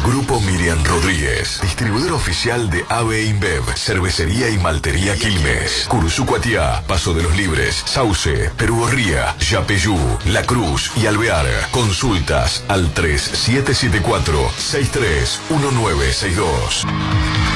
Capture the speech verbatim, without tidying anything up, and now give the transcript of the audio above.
Grupo Miriam Rodríguez, distribuidor oficial de A B InBev, cervecería y maltería Quilmes, Cursucuatiá, Paso de los Libres, Sauce, Perugorría, Yapeyú, La Cruz y Alvear. Consultas al tres siete siete cuatro, seis tres uno nueve seis dos.